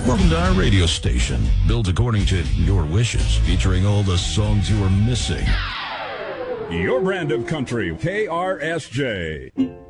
Welcome to our radio station, built according to your wishes, featuring all the songs you were missing. Your brand of country, KRSJ.